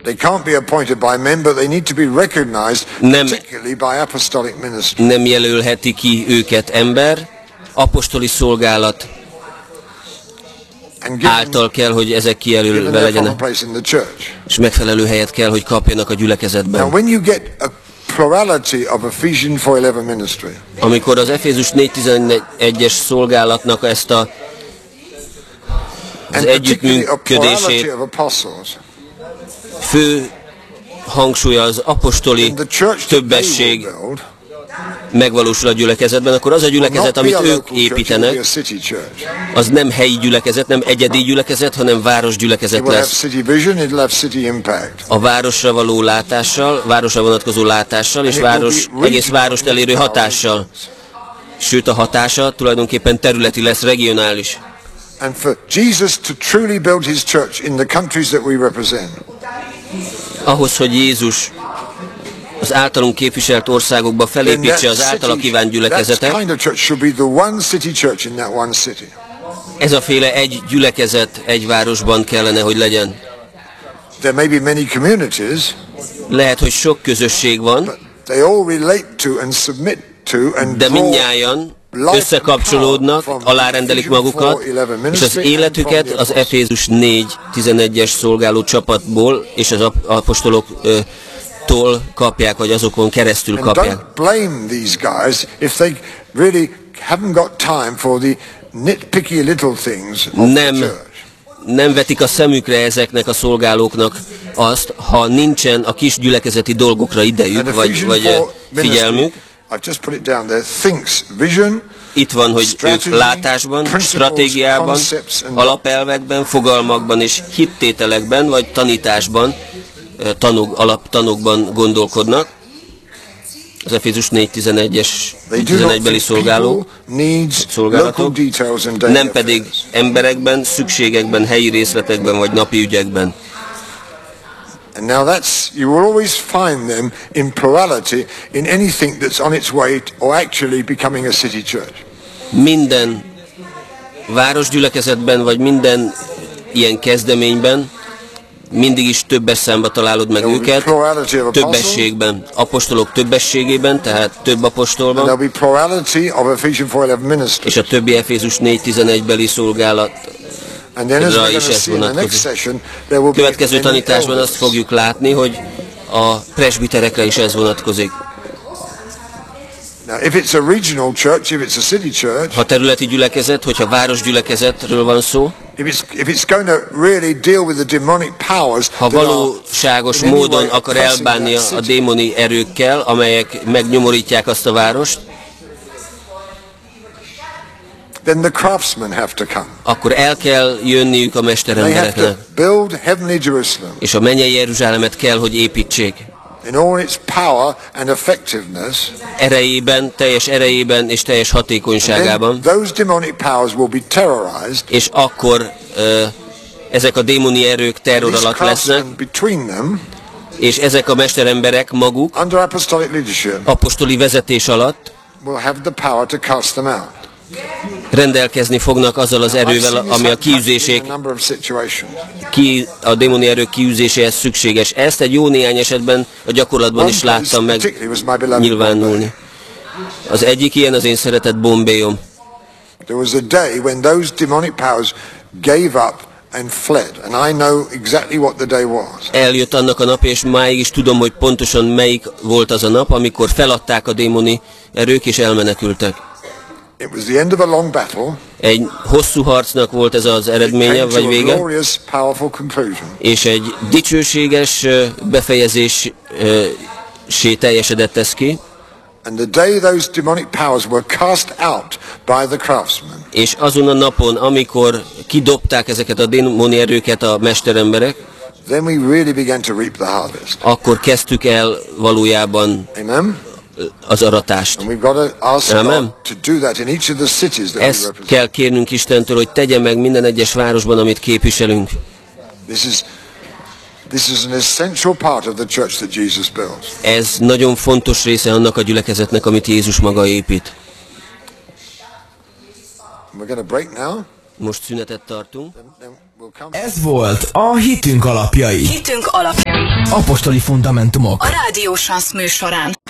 They can't be appointed by men, but they need to be recognized, particularly by apostolic ministry. Nem jelölheti ki őket ember, apostoli szolgálat által kell, hogy ezek kijelölve legyenek, és megfelelő helyet kell, hogy kapjanak a gyülekezetben. Amikor az Efézus 4:11-es szolgálatnak ezt az együttműködését fő hangsúlya az apostoli többesség megvalósul a gyülekezetben, akkor az a gyülekezet, amit ők építenek, az nem helyi gyülekezet, nem egyedi gyülekezet, hanem városgyülekezet lesz. A városra való látással, városra vonatkozó látással, és egész várost elérő hatással. Sőt, a hatása tulajdonképpen területi lesz, regionális. And for Jesus to truly build his church in the countries that we represent. Ahhoz, hogy Jézus az általunk képviselt országokba felépítse az általa kívánt gyülekezetet, ez a féle egy gyülekezet egy városban kellene, hogy legyen. Lehet, hogy sok közösség van, de mindnyájan összekapcsolódnak, alárendelik magukat, és az életüket az Efézus 4:11-es szolgáló csapatból és az apostoloktól kapják, vagy azokon keresztül kapják. Nem vetik a szemükre ezeknek a szolgálóknak azt, ha nincsen a kis gyülekezeti dolgokra idejük, vagy figyelmük. Itt van, hogy ők látásban, stratégiában, alapelvekben, fogalmakban és hittételekben, vagy tanításban, alaptanokban gondolkodnak. Az Efézus 4:11-es 11-beli szolgálatok, nem pedig emberekben, szükségekben, helyi részletekben vagy napi ügyekben. And now you will always find them in plurality in anything that's on its way or actually becoming a city church. Minden városgyülekezetben, vagy minden ilyen kezdeményben mindig is többes számba találod meg őket, többességben, apostolok többességében, tehát több apostolban, és a többi Efézus 4:11-beli szolgálat. Is ez vonatkozik. Következő tanításban azt fogjuk látni, hogy a presbiterekre is ez vonatkozik. Ha területi gyülekezet, hogyha városgyülekezetről van szó, ha valóságos módon akar elbánni a démoni erőkkel, amelyek megnyomorítják azt a várost, then the craftsmen have to come. Akkor el kell jönniük a mesterembereknek. És a mennyei Jeruzsálemet kell, hogy építsék. In all its power and effectiveness. Teljes erejében és teljes hatékonyságában. Those demonic powers will be terrorized. És akkor ezek a démoni erők terror alatt lesznek. És ezek a mesteremberek maguk under apostolic leadership apostoli vezetés alatt will have the power to cast them out. Rendelkezni fognak azzal az erővel, ami a démoni erők kiűzéséhez szükséges. Ezt egy jó néhány esetben a gyakorlatban is láttam meg nyilvánulni. Az egyik ilyen az én szeretett Bombayom. There was a day when those demonic powers gave up and fled, and I know exactly what the day was. Eljött annak a nap, és máig is tudom, hogy pontosan melyik volt az a nap, amikor feladták a démoni erők és elmenekültek. It was the end of a long battle. Egy hosszú harcnak volt ez az eredménye, vagy vége, és egy dicsőséges befejezésé teljesedett ez ki. And the day those demonic powers were cast out by the craftsmen. És azon a napon, amikor kidobták ezeket a démoni erőket a mesteremberek, then we really began to reap the harvest. Akkor kezdtük el valójában az aratást. Amen. Ezt kell kérnünk Istentől, hogy tegye meg minden egyes városban, amit képviselünk. Ez nagyon fontos része annak a gyülekezetnek, amit Jézus maga épít. Most szünetet tartunk. Ez volt a Hitünk alapjai. Hitünk alapjai. Apostoli fundamentumok. A Rádió Sansz műsorán.